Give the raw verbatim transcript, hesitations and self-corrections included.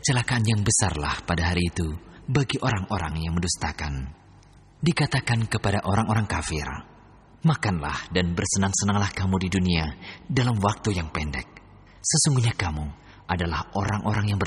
kecelakaan yang besarlah pada hari itu bagi orang-orang yang mendustakan. Dikatakan kepada orang-orang kafir, makanlah dan bersenang-senanglah kamu di dunia dalam waktu yang pendek. Sesungguhnya kamu adalah orang-orang yang ber